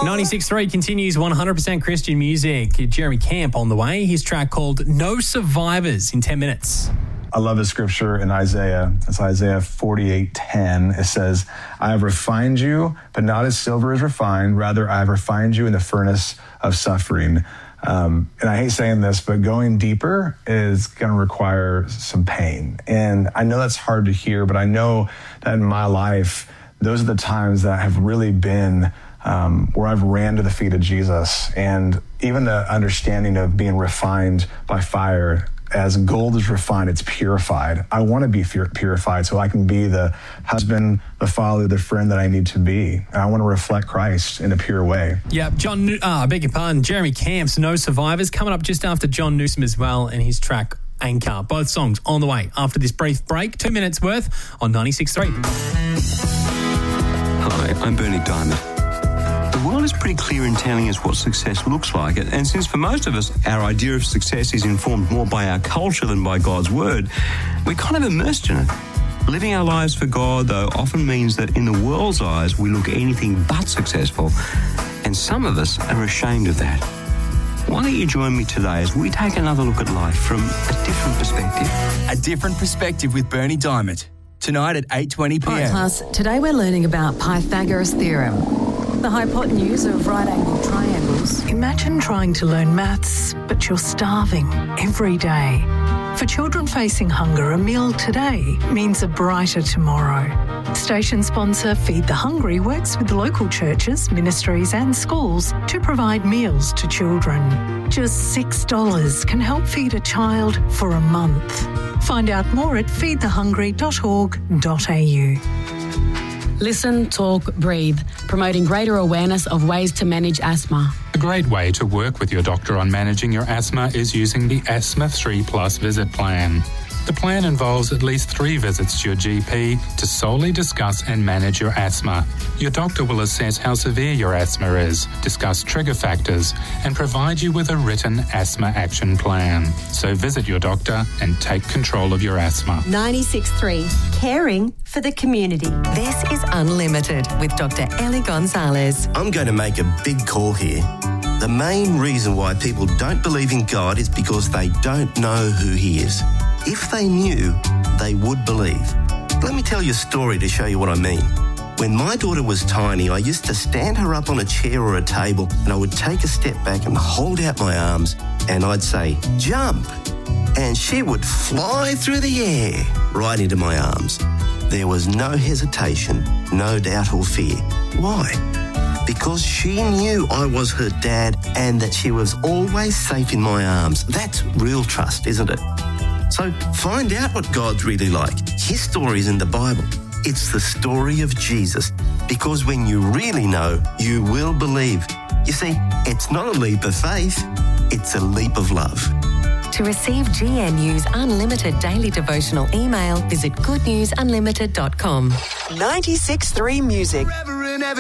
96.3 continues 100% Christian music. Jeremy Camp on the way. His track called No Survivors in 10 minutes. I love the scripture in Isaiah. It's Isaiah 48:10. It says, I have refined you, but not as silver is refined. Rather, I have refined you in the furnace of suffering. And I hate saying this, but going deeper is going to require some pain. And I know that's hard to hear, but I know that in my life, those are the times that have really been where I've ran to the feet of Jesus. And even the understanding of being refined by fire, as gold is refined, it's purified. I want to be purified so I can be the husband, the father, the friend that I need to be. And I want to reflect Christ in a pure way. Yeah, I beg your pardon, Jeremy Camp's No Survivors coming up just after John Newsom as well and his track Anchor. Both songs on the way after this brief break. 2 minutes worth on 96.3. Hi, I'm Bernie Diamond. The world is pretty clear in telling us what success looks like. And since for most of us, our idea of success is informed more by our culture than by God's word, we're kind of immersed in it. Living our lives for God, though, often means that in the world's eyes, we look anything but successful. And some of us are ashamed of that. Why don't you join me today as we take another look at life from a different perspective? A Different Perspective with Bernie Diamond. Tonight at 8:20 p.m. All right, class, today we're learning about Pythagoras' theorem, the hypotenuse of right-angled triangles. Imagine trying to learn maths, but you're starving every day. For children facing hunger, a meal today means a brighter tomorrow. Station sponsor Feed the Hungry works with local churches, ministries and schools to provide meals to children. Just $6 can help feed a child for a month. Find out more at feedthehungry.org.au. Listen, talk, breathe, promoting greater awareness of ways to manage asthma. A great way to work with your doctor on managing your asthma is using the Asthma 3 Plus visit plan. The plan involves at least 3 visits to your GP to solely discuss and manage your asthma. Your doctor will assess how severe your asthma is, discuss trigger factors, and provide you with a written asthma action plan. So visit your doctor and take control of your asthma. 96.3, caring for the community. This is Unlimited with Dr. Ellie Gonzalez. I'm going to make a big call here. The main reason why people don't believe in God is because they don't know who He is. If they knew, they would believe. Let me tell you a story to show you what I mean. When my daughter was tiny, I used to stand her up on a chair or a table and I would take a step back and hold out my arms and I'd say, jump! And she would fly through the air right into my arms. There was no hesitation, no doubt or fear. Why? Because she knew I was her dad and that she was always safe in my arms. That's real trust, isn't it? So find out what God's really like. His story is in the Bible. It's the story of Jesus. Because when you really know, you will believe. You see, it's not a leap of faith, it's a leap of love. To receive GNU's unlimited daily devotional email, visit goodnewsunlimited.com. 96.3 Music.